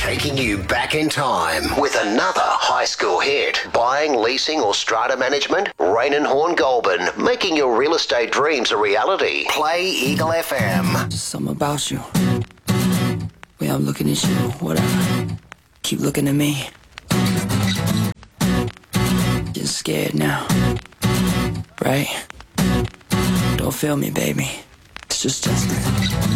taking you back in time with another high school hit. Buying, leasing or strata management? Rain and Horn Goulburn, making your real estate dreams a reality. Play Eagle FM. Just something about you. Way I'm looking at you, whatever. Keep looking at me. Just scared now, right? Don't feel me, baby. It's just Justin.